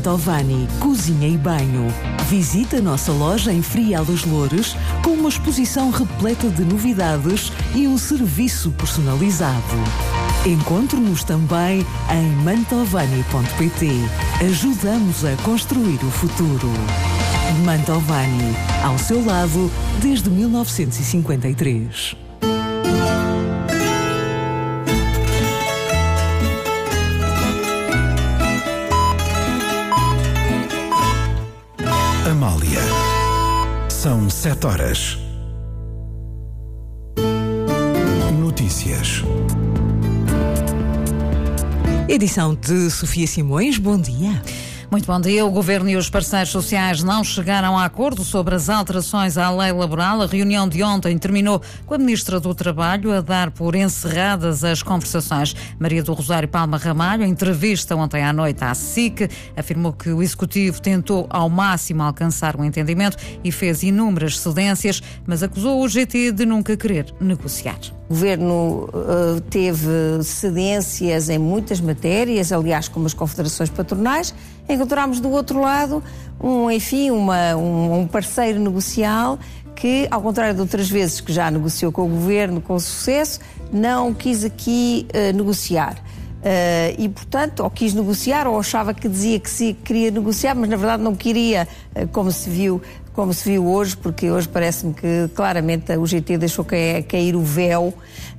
Mantovani Cozinha e Banho. Visita a nossa loja em Frial dos Loures com uma exposição repleta de novidades e um serviço personalizado. Encontre-nos também em mantovani.pt. Ajudamos a construir o futuro. Mantovani, ao seu lado desde 1953. Amália. São 7h. Notícias. Edição de Sofia Simões, bom dia. Muito bom dia. O Governo e os parceiros sociais não chegaram a acordo sobre as alterações à lei laboral. A reunião de ontem terminou com a Ministra do Trabalho a dar por encerradas as conversações. Maria do Rosário Palma Ramalho, em entrevista ontem à noite à SIC, afirmou que o Executivo tentou ao máximo alcançar um entendimento e fez inúmeras cedências, mas acusou o GT de nunca querer negociar. O Governo teve cedências em muitas matérias, aliás, como as confederações patronais. Encontramos do outro lado um parceiro negocial que, ao contrário de outras vezes que já negociou com o Governo com sucesso, não quis aqui negociar. E, portanto, ou quis negociar ou achava que dizia que se queria negociar, mas na verdade não queria, como se viu hoje, porque hoje parece-me que claramente o GT deixou cair o véu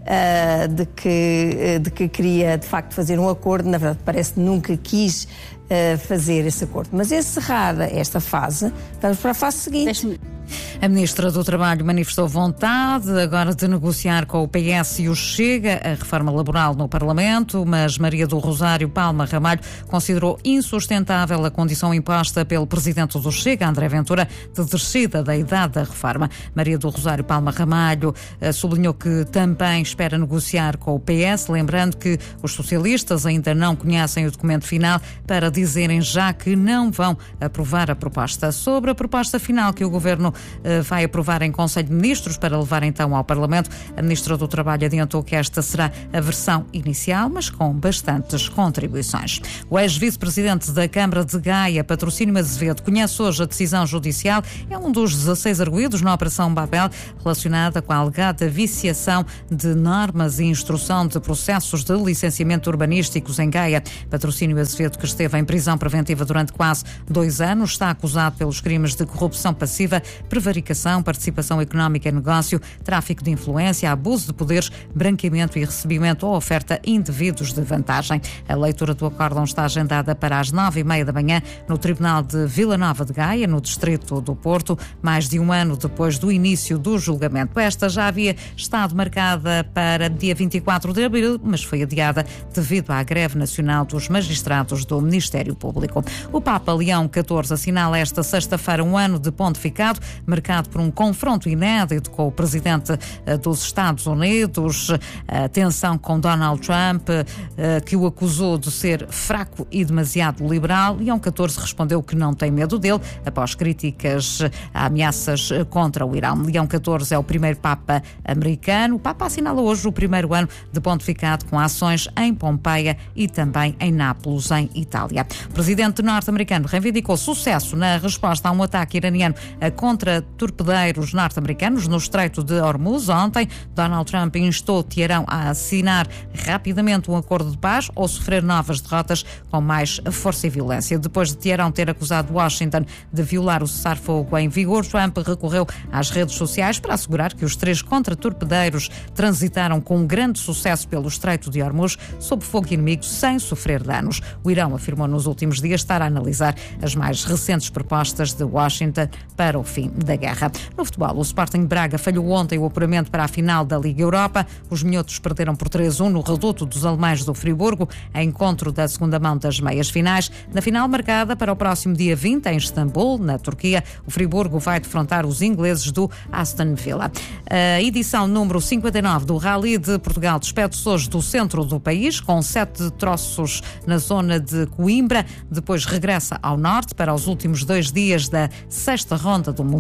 de que queria de facto fazer um acordo. Na verdade parece que nunca quis fazer esse acordo. Mas encerrada esta fase, vamos para a fase seguinte. A Ministra do Trabalho manifestou vontade agora de negociar com o PS e o Chega a reforma laboral no Parlamento, mas Maria do Rosário Palma Ramalho considerou insustentável a condição imposta pelo Presidente do Chega, André Ventura, de descida da idade da reforma. Maria do Rosário Palma Ramalho sublinhou que também espera negociar com o PS, lembrando que os socialistas ainda não conhecem o documento final para dizerem já que não vão aprovar a proposta. Sobre a proposta final que o Governo vai aprovar em Conselho de Ministros para levar então ao Parlamento, a Ministra do Trabalho adiantou que esta será a versão inicial, mas com bastantes contribuições. O ex-vice-presidente da Câmara de Gaia, Patrocínio Azevedo, conhece hoje a decisão judicial. É um dos 16 arguidos na Operação Babel, relacionada com a alegada viciação de normas e instrução de processos de licenciamento urbanísticos em Gaia. Patrocínio Azevedo, que esteve em prisão preventiva durante quase 2 anos, está acusado pelos crimes de corrupção passiva, prevaricação, participação económica em negócio, tráfico de influência, abuso de poderes, branqueamento e recebimento ou oferta indevidos de vantagem. A leitura do acórdão está agendada para as 9h30 da manhã no Tribunal de Vila Nova de Gaia, no Distrito do Porto, mais de um ano depois do início do julgamento. Esta já havia estado marcada para dia 24 de abril, mas foi adiada devido à greve nacional dos magistrados do Ministério Público. O Papa Leão XIV assinala esta sexta-feira um ano de pontificado, marcado por um confronto inédito com o presidente dos Estados Unidos, a tensão com Donald Trump, que o acusou de ser fraco e demasiado liberal. Leão XIV respondeu que não tem medo dele, após críticas a ameaças contra o Irão. Leão XIV é o primeiro Papa americano. O Papa assinala hoje o primeiro ano de pontificado com ações em Pompeia e também em Nápoles, em Itália. O presidente norte-americano reivindicou sucesso na resposta a um ataque iraniano contra torpedeiros norte-americanos no Estreito de Hormuz. Ontem, Donald Trump instou Teherão a assinar rapidamente um acordo de paz ou sofrer novas derrotas com mais força e violência. Depois de Teherão ter acusado Washington de violar o cessar-fogo em vigor, Trump recorreu às redes sociais para assegurar que os 3 contra-torpedeiros transitaram com grande sucesso pelo Estreito de Hormuz sob fogo inimigo sem sofrer danos. O Irão afirmou nos últimos dias estar a analisar as mais recentes propostas de Washington para o fim da guerra. No futebol, o Sporting Braga falhou ontem o apuramento para a final da Liga Europa. Os minhotos perderam por 3-1 no reduto dos alemães do Friburgo, em encontro da segunda mão das meias finais. Na final marcada para o próximo dia 20, em Istambul, na Turquia, o Friburgo vai defrontar os ingleses do Aston Villa. A edição número 59 do Rally de Portugal despede-se hoje do centro do país, com 7 troços na zona de Coimbra. Depois regressa ao norte para os últimos 2 dias da 6ª ronda do Mundial.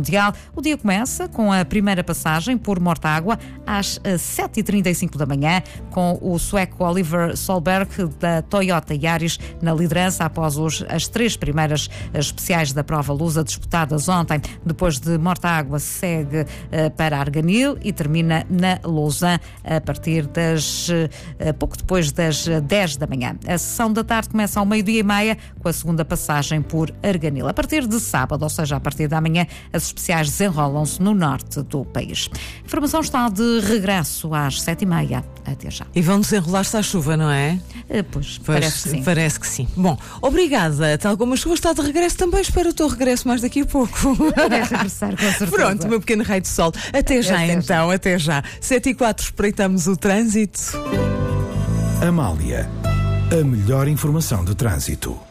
Mundial. O dia começa com a primeira passagem por Mortágua às 7h35 da manhã, com o sueco Oliver Solberg da Toyota Yaris na liderança após as 3 primeiras especiais da prova lusa disputadas ontem. Depois de Mortágua segue para Arganil e termina na Lausanne a partir pouco depois das 10 da manhã. A sessão da tarde começa ao 12h30 com a segunda passagem por Arganil. A partir de sábado, ou seja, a partir da manhã, as especiais desenrolam-se no norte do país. A informação está de regresso às 7h30. Até já. E vão desenrolar-se à chuva, não é? Pois, parece que sim. Parece que sim. Bom, obrigada. Tal como a chuva está de regresso, também espero o teu regresso mais daqui a pouco. Vai regressar, com certeza. Pronto, o meu pequeno raio de sol. Até já, então. Até já. 7h04, espreitamos o trânsito. Amália, a melhor informação de trânsito.